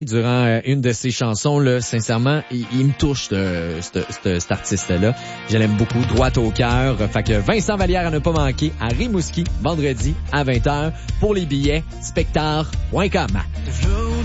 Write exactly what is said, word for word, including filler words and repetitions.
durant euh, une de ses chansons, là, sincèrement, il, il me touche euh, cet, cet, cet artiste-là. Je l'aime beaucoup, droit au cœur. Fait que Vincent Vallière à ne pas manquer à Rimouski, vendredi à vingt heures. Pour les billets, spectar point com.